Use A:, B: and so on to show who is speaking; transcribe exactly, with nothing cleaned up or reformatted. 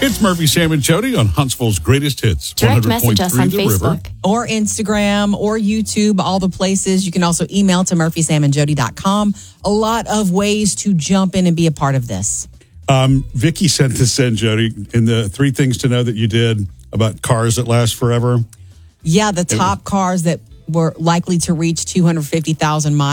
A: It's Murphy, Sam, and Jody on Huntsville's Greatest Hits.
B: Direct message us on Facebook.
C: Or Instagram or YouTube, all the places. You can also email to murphy sam and jody dot com. A lot of ways to jump in and be a part of this.
A: Um, Vicky sent this in, Jody, in the three things to know that you did about cars that last forever.
C: Yeah, the top cars that were likely to reach two hundred fifty thousand miles.